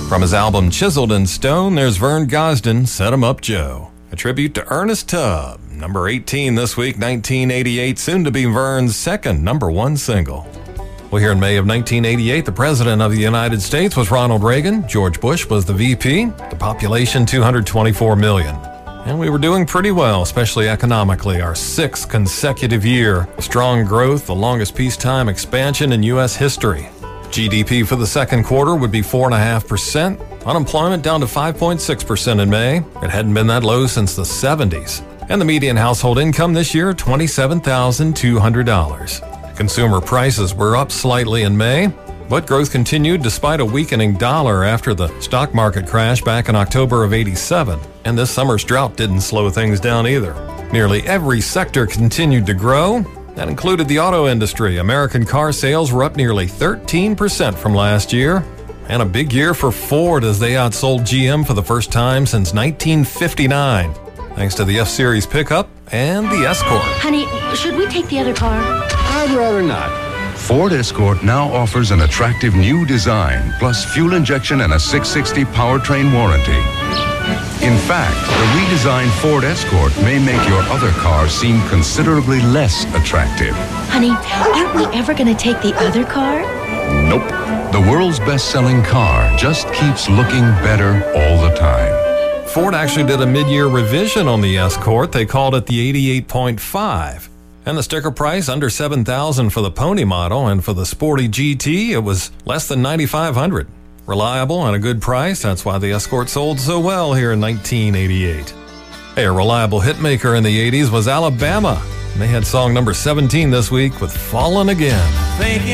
From his album Chiseled in Stone, there's Vern Gosdin, Set 'Em Up Joe. A tribute to Ernest Tubb. Number 18 this week, 1988, soon to be Vern's second number one single. Well, here in May of 1988, the President of the United States was Ronald Reagan. George Bush was the VP. The population, 224 million. And we were doing pretty well, especially economically. Our sixth consecutive year of strong growth, the longest peacetime expansion in U.S. history. GDP for the second quarter would be 4.5%. Unemployment down to 5.6% in May. It hadn't been that low since the 70s. And the median household income this year, $27,200. Consumer prices were up slightly in May, but growth continued despite a weakening dollar after the stock market crash back in October of '87. And this summer's drought didn't slow things down either. Nearly every sector continued to grow. That included the auto industry. American car sales were up nearly 13% from last year. And a big year for Ford as they outsold GM for the first time since 1959. Thanks to the F-Series pickup and the Escort. Honey, should we take the other car? I'd rather not. Ford Escort now offers an attractive new design, plus fuel injection and a 660 powertrain warranty. In fact, the redesigned Ford Escort may make your other car seem considerably less attractive. Honey, aren't we ever going to take the other car? Nope. The world's best-selling car just keeps looking better all the time. Ford actually did a mid-year revision on the Escort. They called it the 88.5. And the sticker price under $7,000 for the Pony model, and for the sporty GT, it was less than $9,500. Reliable and a good price. That's why the Escort sold so well here in 1988. Hey, a reliable hitmaker in the 80s was Alabama. They had song number 17 this week with Fallin' Again. Thinking